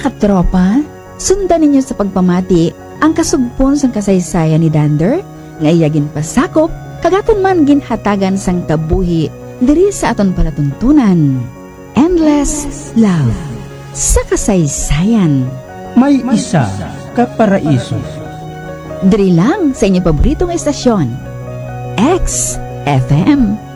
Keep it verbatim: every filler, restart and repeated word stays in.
Mga katropa, sundan ninyo sa pagpamati ang kasugpon sang kasaysayan ni Dander, nga iyagin pasakop, kagaton man ginhatagan sang kabuhi, diri sa aton palatuntunan. Endless Love sa kasaysayan. May isa ka paraiso. Diri lang sa inyong paboritong estasyon, X F M.